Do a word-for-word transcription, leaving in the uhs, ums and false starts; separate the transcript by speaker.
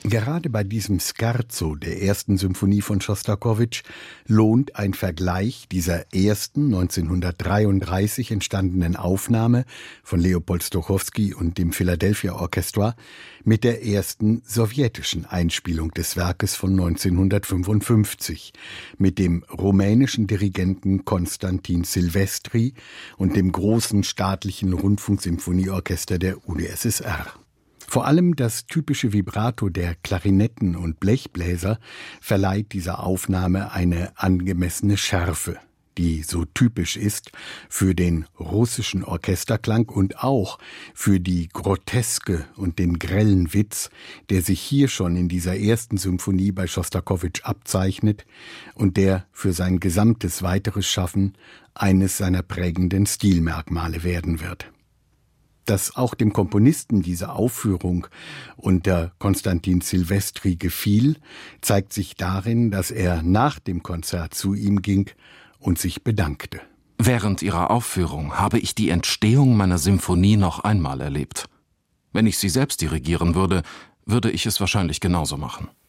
Speaker 1: Gerade bei diesem Scherzo der ersten Symphonie von Schostakowitsch lohnt ein Vergleich dieser ersten neunzehnhundertdreiunddreißig entstandenen Aufnahme von Leopold Stokowski und dem Philadelphia Orchestra mit der ersten sowjetischen Einspielung des Werkes von neunzehnhundertfünfundfünfzig mit dem rumänischen Dirigenten Konstantin Silvestri und dem großen staatlichen Rundfunksymphonieorchester der U d S S R. Vor allem das typische Vibrato der Klarinetten und Blechbläser verleiht dieser Aufnahme eine angemessene Schärfe, die so typisch ist für den russischen Orchesterklang und auch für die Groteske und den grellen Witz, der sich hier schon in dieser ersten Symphonie bei Schostakowitsch abzeichnet und der für sein gesamtes weiteres Schaffen eines seiner prägenden Stilmerkmale werden wird. Dass auch dem Komponisten diese Aufführung unter Konstantin Silvestri gefiel, zeigt sich darin, dass er nach dem Konzert zu ihm ging und sich bedankte.
Speaker 2: Während Ihrer Aufführung habe ich die Entstehung meiner Symphonie noch einmal erlebt. Wenn ich sie selbst dirigieren würde, würde ich es wahrscheinlich genauso machen.